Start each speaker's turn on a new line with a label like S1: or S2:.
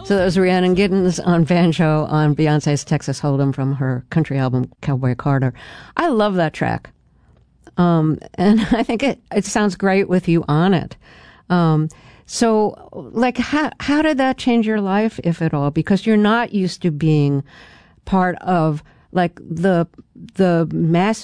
S1: So that was Rhiannon Giddens on banjo on Beyonce's Texas Hold'em from her country album Cowboy Carter. I love that track. And I think it sounds great with you on it. So, like, how did that change your life, if at all? Because you're not used to being part of, like, the mass